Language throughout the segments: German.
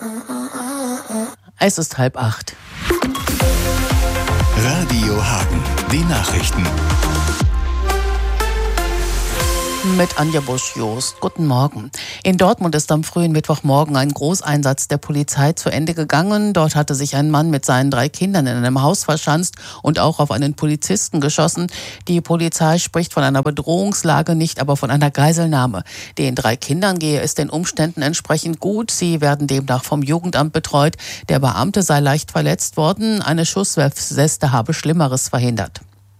Es ist 7:30. Radio Hagen, die Nachrichten. Mit Anja Busch-Jost. Guten Morgen. In Dortmund ist am frühen Mittwochmorgen ein Großeinsatz der Polizei zu Ende gegangen. Dort hatte sich ein Mann mit seinen 3 Kindern in einem Haus verschanzt und auch auf einen Polizisten geschossen. Die Polizei spricht von einer Bedrohungslage, nicht aber von einer Geiselnahme. Den 3 Kindern gehe es den Umständen entsprechend gut. Sie werden demnach vom Jugendamt betreut. Der Beamte sei leicht verletzt worden. Eine Schussweste habe Schlimmeres verhindert.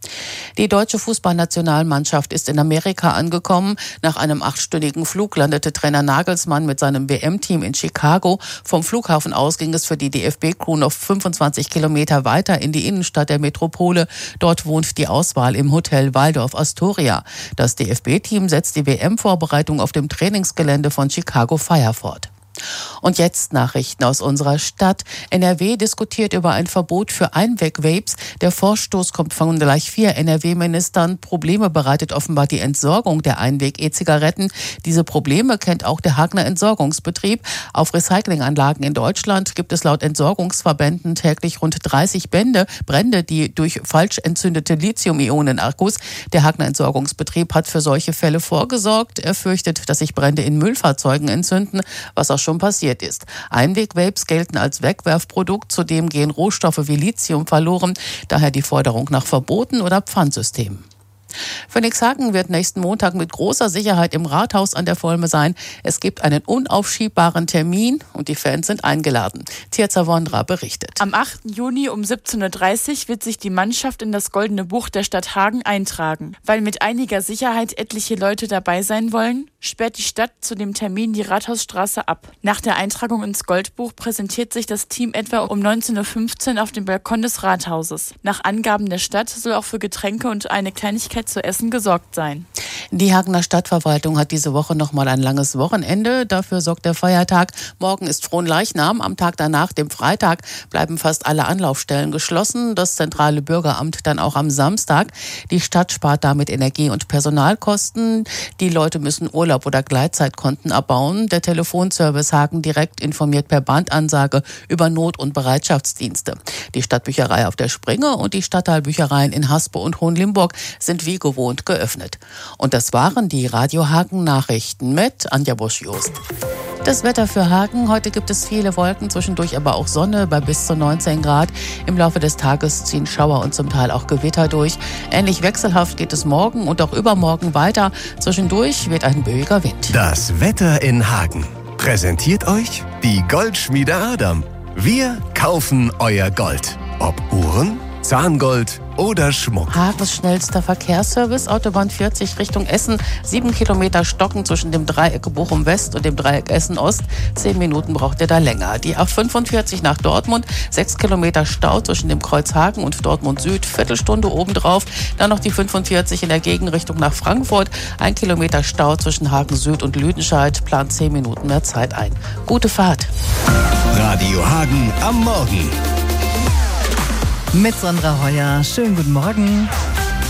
Die deutsche Fußballnationalmannschaft ist in Amerika angekommen. Nach einem 8-stündigen Flug landete Trainer Nagelsmann mit seinem WM-Team in Chicago. Vom Flughafen aus ging es für die DFB-Crew noch 25 Kilometer weiter in die Innenstadt der Metropole. Dort wohnt die Auswahl im Hotel Waldorf Astoria. Das DFB-Team setzt die WM-Vorbereitung auf dem Trainingsgelände von Chicago Fire fort. Und jetzt Nachrichten aus unserer Stadt. NRW diskutiert über ein Verbot für Einweg-Vapes. Der Vorstoß kommt von gleich 4 NRW-Ministern. Probleme bereitet offenbar die Entsorgung der Einweg-E-Zigaretten. Diese Probleme kennt auch der Hagener Entsorgungsbetrieb. Auf Recyclinganlagen in Deutschland gibt es laut Entsorgungsverbänden täglich rund 30 Brände, die durch falsch entzündete Lithium-Ionen-Akkus. Der Hagener Entsorgungsbetrieb hat für solche Fälle vorgesorgt. Er fürchtet, dass sich Brände in Müllfahrzeugen entzünden, was auch schon passiert ist. Einweg-Vapes gelten als Wegwerfprodukt, zudem gehen Rohstoffe wie Lithium verloren, daher die Forderung nach Verboten oder Pfandsystemen. Phoenix Hagen wird nächsten Montag mit großer Sicherheit im Rathaus an der Volme sein. Es gibt einen unaufschiebbaren Termin und die Fans sind eingeladen. Tirza Wondra berichtet. Am 8. Juni um 17.30 Uhr wird sich die Mannschaft in das Goldene Buch der Stadt Hagen eintragen. Weil mit einiger Sicherheit etliche Leute dabei sein wollen, sperrt die Stadt zu dem Termin die Rathausstraße ab. Nach der Eintragung ins Goldbuch präsentiert sich das Team etwa um 19.15 Uhr auf dem Balkon des Rathauses. Nach Angaben der Stadt soll auch für Getränke und eine Kleinigkeit zu essen gesorgt sein. Die Hagener Stadtverwaltung hat diese Woche nochmal ein langes Wochenende. Dafür sorgt der Feiertag. Morgen ist Fronleichnam. Am Tag danach, dem Freitag, bleiben fast alle Anlaufstellen geschlossen. Das zentrale Bürgeramt dann auch am Samstag. Die Stadt spart damit Energie- und Personalkosten. Die Leute müssen Urlaub oder Gleitzeitkonten abbauen. Der Telefonservice Hagen direkt informiert per Bandansage über Not- und Bereitschaftsdienste. Die Stadtbücherei auf der Springe und die Stadtteilbüchereien in Haspe und Hohenlimburg sind wie gewohnt geöffnet. Und das waren die Radio Hagen Nachrichten mit Anja Busch-Jost. Das Wetter für Hagen. Heute gibt es viele Wolken, zwischendurch aber auch Sonne bei bis zu 19 Grad. Im Laufe des Tages ziehen Schauer und zum Teil auch Gewitter durch. Ähnlich wechselhaft geht es morgen und auch übermorgen weiter. Zwischendurch wird ein böiger Wind. Das Wetter in Hagen. Präsentiert euch die Goldschmiede Adam. Wir kaufen euer Gold. Ob Uhren, Zahngold oder Schmuck. Hagens schnellster Verkehrsservice, Autobahn 40 Richtung Essen. 7 Kilometer Stocken zwischen dem Dreieck Bochum West und dem Dreieck Essen Ost. 10 Minuten braucht ihr da länger. Die A45 nach Dortmund. 6 Kilometer Stau zwischen dem Kreuz Hagen und Dortmund Süd. Viertelstunde obendrauf. Dann noch die 45 in der Gegenrichtung nach Frankfurt. 1 Kilometer Stau zwischen Hagen Süd und Lüdenscheid. Plant 10 Minuten mehr Zeit ein. Gute Fahrt. Radio Hagen am Morgen. Mit Sandra Heuer. Schönen guten Morgen.